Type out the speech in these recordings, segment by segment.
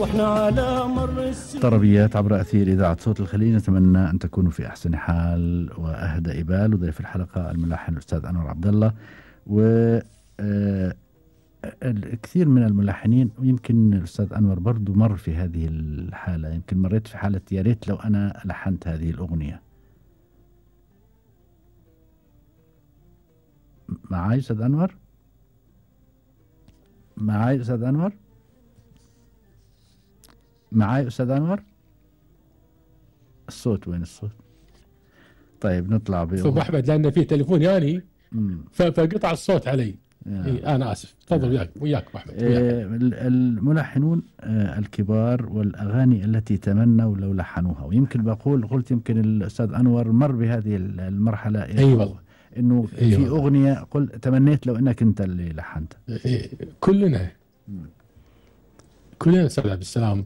واحنا على مر السنين. طربيات عبر أثير إذاعة صوت الخليج، نتمنى أن تكونوا في أحسن حال وأهدى بال. وضيف الحلقة الملحن الأستاذ أنور عبد الله. و الكثير من الملحنين، ويمكن الأستاذ أنور برضو مر في هذه الحالة، يمكن مريت في حالة يا ريت لو أنا لحنت هذه الأغنية. معاي أستاذ أنور؟ معاي أستاذ أنور؟ معاي أستاذ أنور؟ الصوت وين الصوت؟ طيب نطلع أستاذ أحمد لأن في تليفون ياني فقطع الصوت علي. إيه أنا آسف، تفضل وياك أحمد. الملحنون الكبار والأغاني التي تمنوا لو لحنوها، ويمكن قلت يمكن الأستاذ أنور مر بهذه المرحلة. أيوة. إنه أيوة. في أغنية قل تمنيت لو إنك أنت اللي لحنتها. كلنا أستاذ عبد السلام،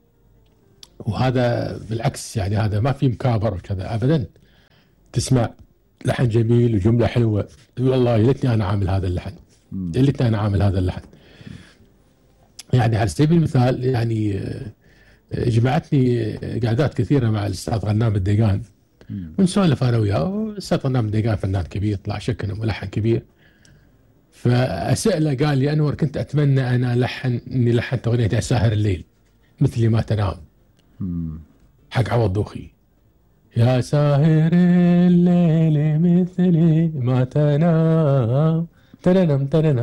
وهذا بالعكس يعني هذا ما في مكابر وكذا أبدا. تسمع لحن جميل وجملة حلوة تقول والله يا ليتني أنا عامل هذا اللحن، يا ليتني أنا عامل هذا اللحن. يعني على سبيل المثال يعني جمعتني قعدات كثيرة مع الأستاذ غنام الديقان ونسولف أنا وياه. والأستاذ غنام الديقان فنان كبير، طلع شك إنه ملحن كبير. فأسأله قال لي أنور كنت أتمنى أنا إني لحنت أغنية يا ساهر الليل مثلي ما تنام حق عوض دوخي. يا ساهر الليل مثلي ما تنام تنام تنام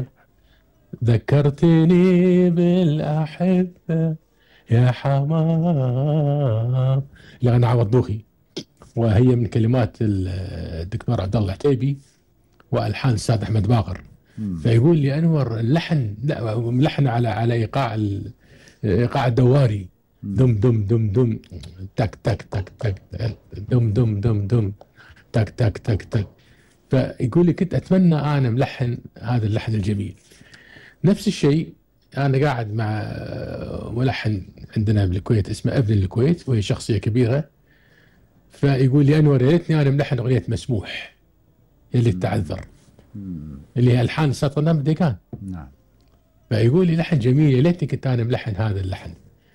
ذكرتني بالأحبة يا حمام. لغنى عوض دوخي، وهي من كلمات الدكتور عبد الله العتيبي والحان الأستاذ أحمد باقر. فيقول لي أنور اللحن لا ملحن على إيقاع الدواري، دم دم دم دم تك تك تك تك دم دم دم دم تك تك تك تك. فيقول لي كنت أتمنى أنا ملحن هذا اللحن الجميل. نفس الشيء أنا قاعد مع ملحن عندنا بالكويت اسمه ابن الكويت، وهي شخصية كبيرة. فيقول لي أنور يا ريتني أنا ملحن أغنية مسموح اللي تعذر، اللي هي ألحان الأستاذ غنام الديقان. نعم. فيقول لي لحن جميل يا ليتني كنت أنا ملحن هذا اللحن.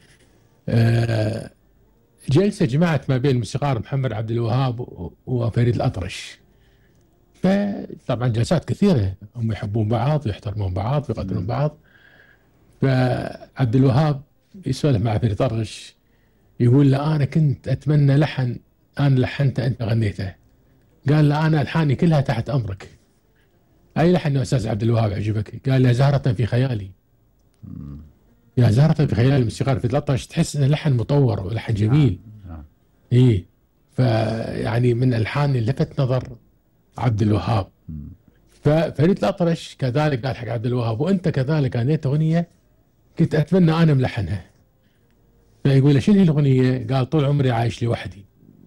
جلسة جمعت ما بين الموسيقار محمد عبد الوهاب وفريد الأطرش. فطبعا جلسات كثيرة، هم يحبون بعض ويحترمون بعض ويقدرون بعض. فعبد الوهاب يسولف مع فريد الأطرش يقول له أنا كنت أتمنى لحن أنا لحنته أنت غنيته. قال له أنا ألحاني كلها تحت أمرك. أي لحن يا أستاذ عبد الوهاب عجبك؟ قال له زهرة في خيالي. يا زهرة في خيال الموسيقار في 13 تحس انه لحن مطور ولحن جميل. ايه فيعني من الحان اللي لفت نظر عبد الوهاب. ففريد الأطرش كذلك قال حق عبد الوهاب وانت كذلك غنيت اغنيه كنت اتمنى انا ملحنها. فيقول له شنو هي الاغنيه؟ قال طول عمري عايش لوحدي.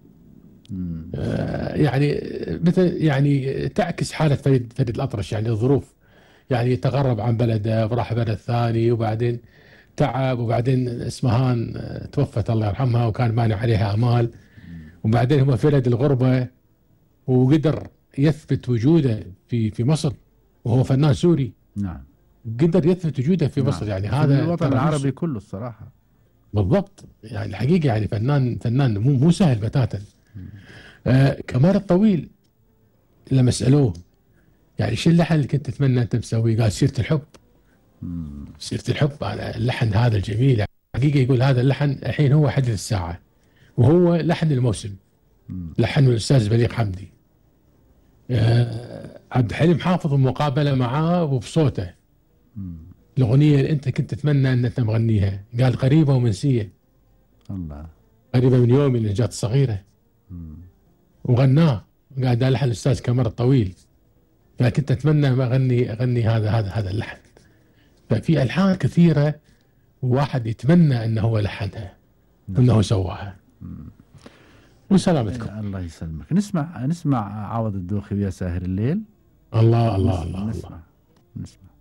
يعني مثل يعني تعكس حاله فريد الأطرش، يعني الظروف، يعني تغرب عن بلده وراح بلد ثاني وبعدين تعب، وبعدين اسمهان توفت الله يرحمها وكان مانع عليها امال، وبعدين هو فرد الغربه وقدر يثبت وجوده في مصر وهو فنان سوري. نعم. قدر يثبت وجوده في مصر. يعني هذا الوطن العربي كله الصراحه. بالضبط، يعني الحقيقه يعني فنان مو سهل بتاتا. كمال الطويل لما سالوه يعني شو اللحن اللي كنت تتمنى انت تسويه؟ قال سيره الحب. سيرة الحب، أنا اللحن هذا الجميل حقيقة. يقول هذا اللحن الحين هو حدث الساعة وهو لحن الموسم. لحنه الأستاذ بليغ حمدي. عبد الحليم حافظ مقابلة معاه وبصوته الأغنية اللي أنت كنت تتمنى أن أنت مغنيها. قال قريبة ومنسية. الله. قريبة من يومي اللي جات الصغيرة. وغناه. قال ده لحن الأستاذ كمال الطويل. فكنت أتمنى أغني هذا اللحن. ففي ألحان كثيرة واحد يتمنى أنه هو لحنها وأنه سواها. وسلامتكم. الله يسلمك. نسمع عوض الدوخي ويا ساهر الليل. الله الله الله, الله. نسمع